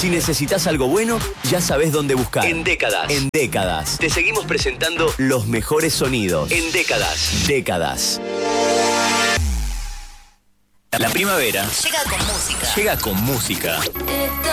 Si necesitas algo bueno, ya sabes dónde buscar. En Décadas. En Décadas. Te seguimos presentando los mejores sonidos. En Décadas. Décadas. La primavera llega con música. llega con música.